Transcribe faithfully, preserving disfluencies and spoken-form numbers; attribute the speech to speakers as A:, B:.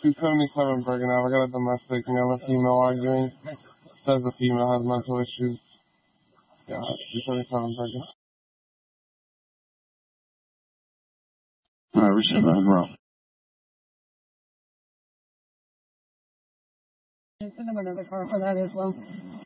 A: two seventy-seven Bergenave. I got a domestic male and female arguing. Says the female has mental issues. Yeah, two seventy-seven Bergenave.
B: All right, receive that, bro.
C: There's the number of the car for that as well.